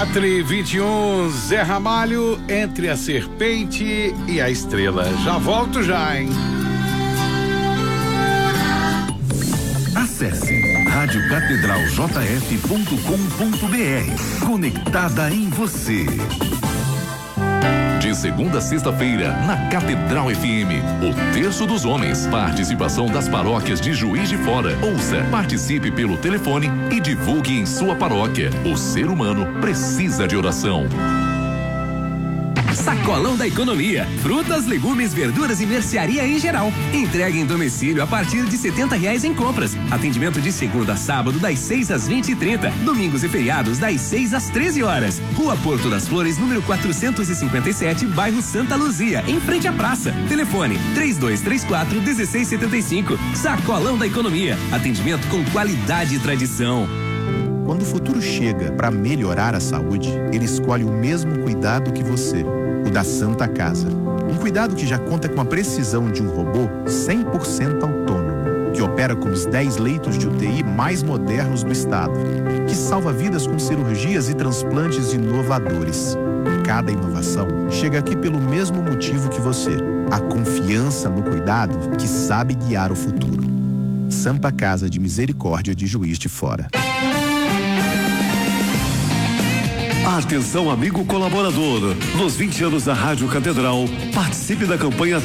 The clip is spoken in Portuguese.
4h21, Zé Ramalho, entre a serpente e a estrela. Já volto já, hein? Acesse radiocatedraljf.com.br. Conectada em você. De segunda a sexta-feira, na Catedral FM, o Terço dos Homens. Participação das paróquias de Juiz de Fora. Ouça, participe pelo telefone e divulgue em sua paróquia. O ser humano precisa de oração. Sacolão da Economia. Frutas, legumes, verduras e mercearia em geral. Entrega em domicílio a partir de R$70 em compras. Atendimento de segunda a sábado das 6 às 20h30. Domingos e feriados das 6 às 13 horas. Rua Porto das Flores, número 457, bairro Santa Luzia, em frente à praça. Telefone 3234-1675. Sacolão da Economia. Atendimento com qualidade e tradição. Quando o futuro chega para melhorar a saúde, ele escolhe o mesmo cuidado que você, o da Santa Casa. Um cuidado que já conta com a precisão de um robô 100% autônomo, que opera com os 10 leitos de UTI mais modernos do estado, que salva vidas com cirurgias e transplantes inovadores. Cada inovação chega aqui pelo mesmo motivo que você, a confiança no cuidado que sabe guiar o futuro. Santa Casa de Misericórdia de Juiz de Fora. Atenção, amigo colaborador. Nos 20 anos da Rádio Catedral, participe da campanha